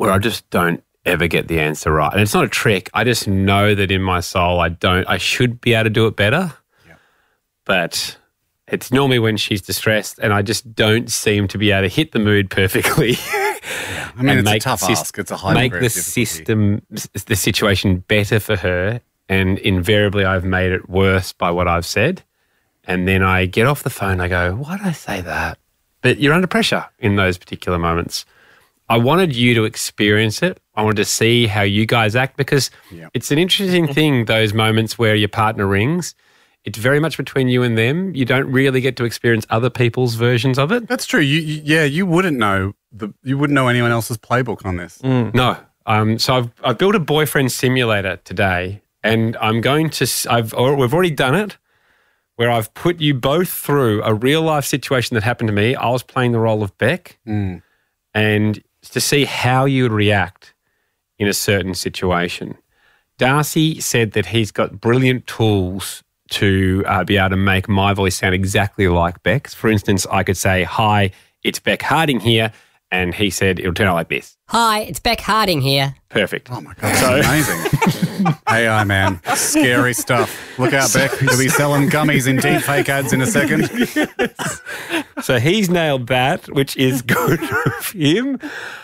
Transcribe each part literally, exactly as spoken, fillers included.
where I just don't ever get the answer right. And it's not a trick. I just know that in my soul I don't, I should be able to do it better. Yeah. But it's normally when she's distressed and I just don't seem to be able to hit the mood perfectly. Yeah. I mean, it's a tough syst- ask. It's a high Make degree the of difficulty. system, the situation better for her. And invariably I've made it worse by what I've said. And then I get off the phone, I go, why did I say that? But you're under pressure in those particular moments. I wanted you to experience it. I wanted to see how you guys act because yeah. it's an interesting thing, those moments where your partner rings. It's very much between you and them. You don't really get to experience other people's versions of it. That's true. You, you yeah, you wouldn't know the you wouldn't know anyone else's playbook on this. Mm. No. Um, so I've I've built a boyfriend simulator today, and I'm going to. I've or we've already done it, where I've put you both through a real life situation that happened to me. I was playing the role of Beck, mm. and to see how you would react in a certain situation. Darcy said that he's got brilliant tools to uh, be able to make my voice sound exactly like Beck's. For instance, I could say, hi, it's Beck Harding here, and he said it'll turn out like this. Hi, it's Beck Harding here. Perfect. Oh, my God, that's amazing. A I, man. Scary stuff. Look out, Beck. You'll be selling gummies in deep fake ads in a second. Yes. So he's nailed that, which is good for him.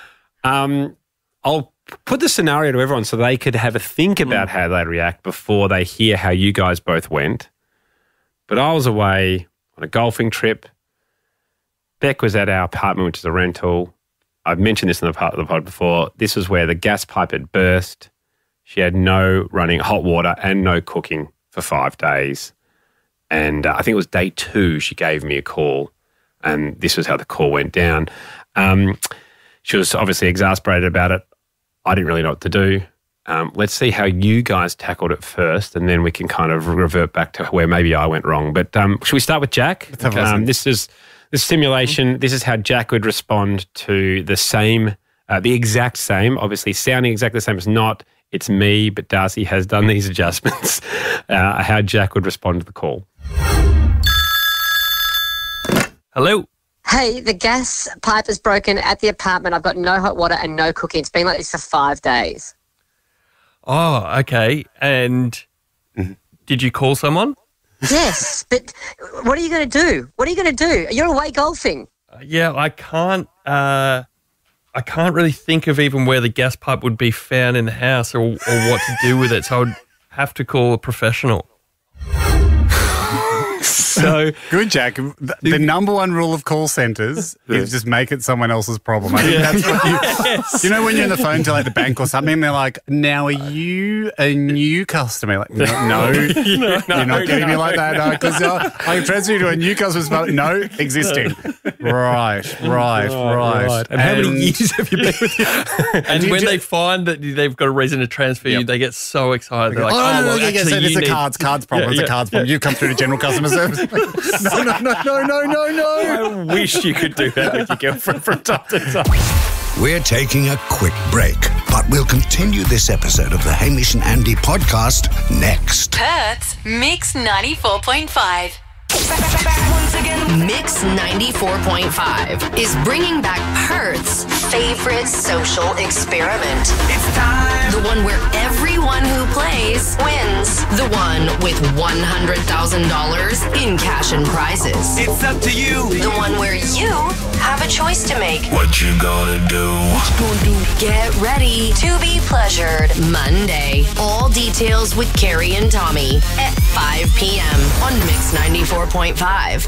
Um, I'll put the scenario to everyone so they could have a think about mm. how they react before they hear how you guys both went. But I was away on a golfing trip. Beck was at our apartment, which is a rental. I've mentioned this in the part of the pod before. This was where the gas pipe had burst. She had no running hot water and no cooking for five days. And uh, I think it was day two she gave me a call, and this was how the call went down. Um, she was obviously exasperated about it. I didn't really know what to do. Um, let's see how you guys tackled it first, and then we can kind of revert back to where maybe I went wrong. But um, should we start with Jack? Let's have a um, listen. this is the simulation. Mm-hmm. This is how Jack would respond to the same, uh, the exact same, obviously sounding exactly the same. It's not, it's me, but Darcy has done these adjustments. Uh, how Jack would respond to the call. Hello. Hey, the gas pipe is broken at the apartment. I've got no hot water and no cooking. It's been like this for five days. Oh, okay. And did you call someone? Yes, but what are you going to do? What are you going to do? You're away golfing. Uh, yeah, I can't. Uh, I can't really think of even where the gas pipe would be found in the house, or, or what to do with it. So I would have to call a professional. So good, Jack. The, the number one rule of call centres is just make it someone else's problem. I think yeah. that's what you. Yes. You know when you're on the phone to like the bank or something, they're like, "Now are you a new customer?" Like, no, no, no you're not getting no. me like that. No, because I can transfer you to a new customer. No, existing. Right, right, oh, right. right. And, and how many years have you been with you? And, and when just, they find that they've got a reason to transfer yep. you, they get so excited. They're like, "Oh, oh no, no, well, no, actually, yeah, you it's need... a cards, cards problem. Yeah, it's yeah, a cards yeah. problem. You come through to general customer service." No, no, no, no, no, no, no. I wish you could do that with your girlfriend from time to time. We're taking a quick break, but we'll continue this episode of the Hamish and Andy podcast next. Perth's Mix ninety-four point five. Once again, Mix ninety-four point five is bringing back Perth's favorite social experiment. It's time. The one where everyone who plays wins. The one with one hundred thousand dollars in cash and prizes. It's up to you. The one where you have a choice to make. What you gonna do? What you gonna do? Get ready to be pleasured Monday. All details with Carrie and Tommy at five p.m. on Mix ninety-four point five.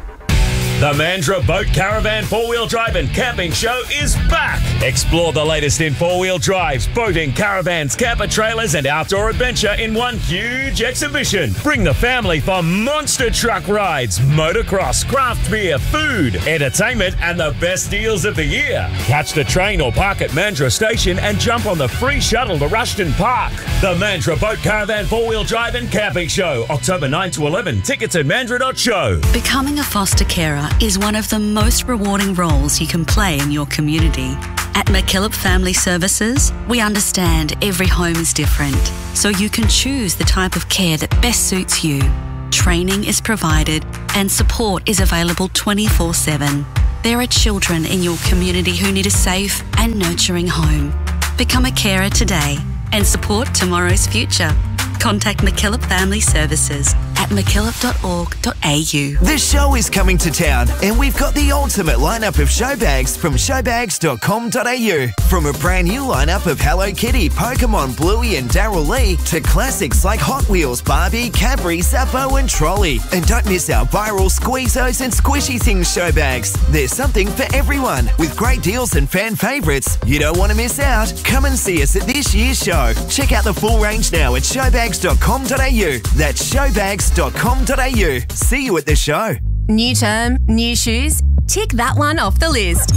The Mandurah Boat Caravan four-wheel drive and camping show is back. Explore the latest in four-wheel drives, boating, caravans, camper trailers and outdoor adventure in one huge exhibition. Bring the family for monster truck rides, motocross, craft beer, food, entertainment and the best deals of the year. Catch the train or park at Mandurah Station and jump on the free shuttle to Rushton Park. The Mandurah Boat Caravan four-wheel drive and camping show, October ninth to eleventh. Tickets at mandurah dot show. Becoming a foster carer is one of the most rewarding roles you can play in your community. At MacKillop Family Services, we understand every home is different, so you can choose the type of care that best suits you. Training is provided and support is available twenty-four seven. There are children in your community who need a safe and nurturing home. Become a carer today and support tomorrow's future. Contact MacKillop Family Services at mackillop dot org dot a u. The show is coming to town, and we've got the ultimate lineup of show bags from show bags dot com dot a u. From a brand new lineup of Hello Kitty, Pokemon, Bluey and Daryl Lee to classics like Hot Wheels, Barbie, Cadbury, Zappo and Trolley. And don't miss our viral Squeezos and Squishy Things show bags. There's something for everyone with great deals and fan favourites. You don't want to miss out. Come and see us at this year's show. Check out the full range now at show bags dot com dot a u. That's show bags dot com dot a u. See you at the show. New term, new shoes. Tick that one off the list.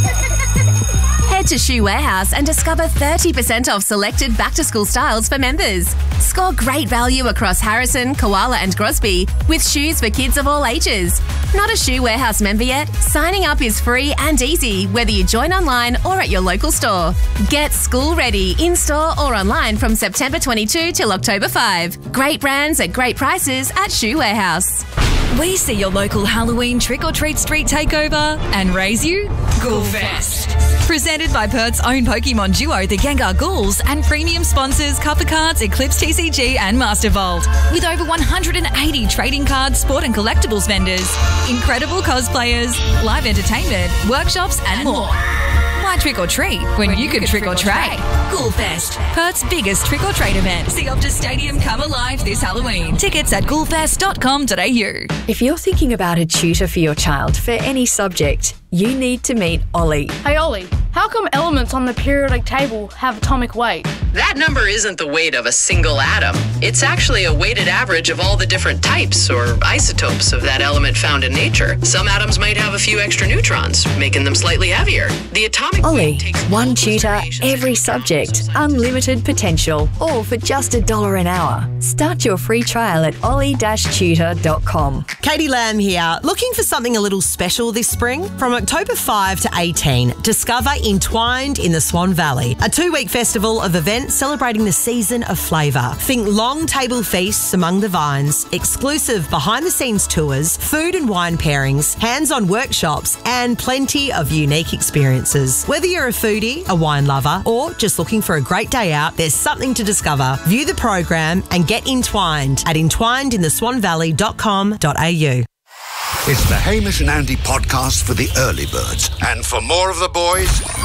Head to Shoe Warehouse and discover thirty percent off selected back-to-school styles for members. Score great value across Harrison, Koala and Grosby with shoes for kids of all ages. Not a Shoe Warehouse member yet? Signing up is free and easy, whether you join online or at your local store. Get school ready in-store or online from September twenty-second till October fifth. Great brands at great prices at Shoe Warehouse. We see your local Halloween trick-or-treat street takeover and raise you Ghoulfest. Presented by Perth's own Pokemon duo, the Gengar Ghouls, and premium sponsors Copper Cards, Eclipse T C G and Mastervault. With over one hundred eighty trading cards, sport and collectibles vendors, incredible cosplayers, live entertainment, workshops and more. Why trick or treat when you can trick or trade? Ghoulfest, Perth's biggest trick or trade event. See Optus Stadium come alive this Halloween. Tickets at ghoulfest dot com dot a u. If you're thinking about a tutor for your child for any subject, you need to meet Ollie. Hey Ollie, how come elements on the periodic table have atomic weight? That number isn't the weight of a single atom. It's actually a weighted average of all the different types or isotopes of that element found in nature. Some atoms might have a few extra neutrons, making them slightly heavier. The atomic Ollie, weight takes one tutor, every subject, unlimited potential, all for just a dollar an hour. Start your free trial at ollie dash tutor dot com. Katie Lamb here. Looking for something a little special this spring? From October fifth to eighteen, discover Entwined in the Swan Valley, a two-week festival of events celebrating the season of flavour. Think long table feasts among the vines, exclusive behind-the-scenes tours, food and wine pairings, hands-on workshops, and plenty of unique experiences. Whether you're a foodie, a wine lover, or just looking for a great day out, there's something to discover. View the program and get entwined at entwined in the swan valley dot com dot a u. It's the Hamish and Andy podcast for the early birds. And for more of the boys...